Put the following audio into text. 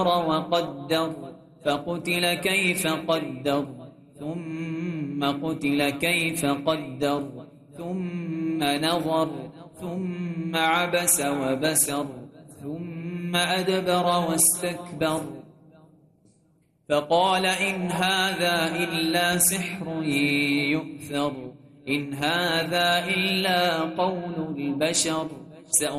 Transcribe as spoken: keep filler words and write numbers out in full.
وقدر فقتل كيف قدر ثم قتل كيف قدر ثم نظر ثم عبس وبسر ثم أدبر واستكبر فقال إن هذا إلا سحر يؤثر إن هذا إلا قول البشر